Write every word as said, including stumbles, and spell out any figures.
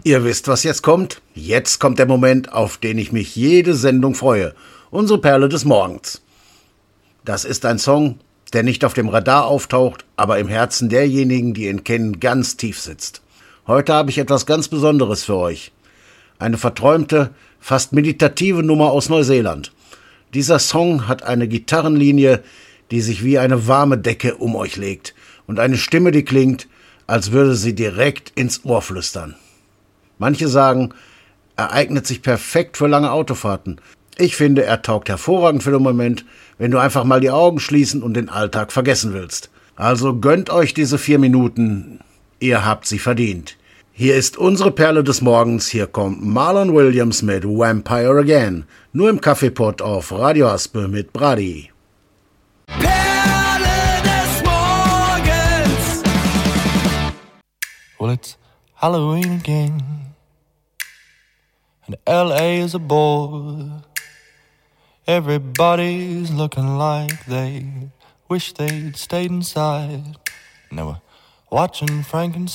Ihr wisst, was jetzt kommt? Jetzt kommt der Moment, auf den ich mich jede Sendung freue. Unsere Perle des Morgens. Das ist ein Song, der nicht auf dem Radar auftaucht, aber im Herzen derjenigen, die ihn kennen, ganz tief sitzt. Heute habe ich etwas ganz Besonderes für euch. Eine verträumte, fast meditative Nummer aus Neuseeland. Dieser Song hat eine Gitarrenlinie, die sich wie eine warme Decke um euch legt und eine Stimme, die klingt, als würde sie direkt ins Ohr flüstern. Manche sagen, er eignet sich perfekt für lange Autofahrten. Ich finde, er taugt hervorragend für den Moment, wenn du einfach mal die Augen schließen und den Alltag vergessen willst. Also gönnt euch diese vier Minuten, ihr habt sie verdient. Hier ist unsere Perle des Morgens, hier kommt Marlon Williams mit Vampire Again, nur im Kaffeepott auf Radio Aspe mit Brady. Perle des Morgens. Well, it's Halloween again, and L A is a bore. Everybody's looking like they wish they'd stayed inside. And they were watching Frankenstein.